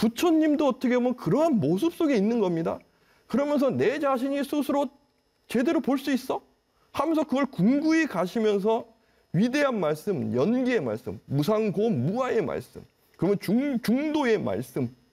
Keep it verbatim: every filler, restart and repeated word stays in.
부처님도 어떻게 보면 그러한 모습 속에 있는 겁니다. 그러면서 내 자신이 스스로 제대로 볼 수 있어? 하면서 그걸 궁구히 가시면서 위대한 말씀, 연기의 말씀, 무상고 무아의 말씀, 그러면 중, 중도의 말씀,